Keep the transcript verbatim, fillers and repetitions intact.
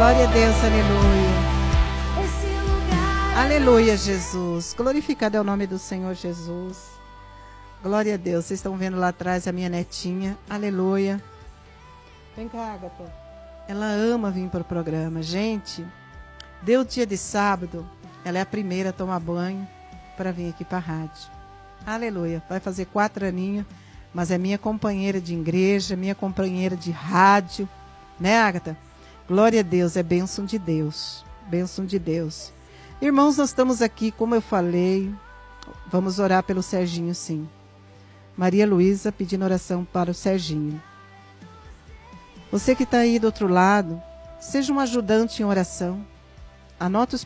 Glória a Deus, aleluia. Aleluia, Jesus. Glorificado é o nome do Senhor Jesus. Glória a Deus. Vocês estão vendo lá atrás a minha netinha. Aleluia. Vem cá, Agatha. Ela ama vir para o programa. Gente, deu dia de sábado. Ela é a primeira a tomar banho para vir aqui para a rádio. Aleluia. Vai fazer quatro aninhos, mas é minha companheira de igreja, minha companheira de rádio. Né, Agatha? Glória a Deus. É bênção de Deus. Bênção de Deus. Irmãos, nós estamos aqui, como eu falei, vamos orar pelo Serginho, sim. Maria Luísa pedindo oração para o Serginho. Você que está aí do outro lado, seja um ajudante em oração. Anote os